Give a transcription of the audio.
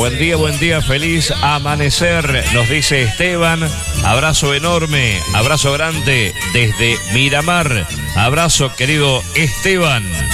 buen día, feliz amanecer, nos dice Esteban. Abrazo enorme, abrazo grande desde Miramar. Abrazo, querido Esteban.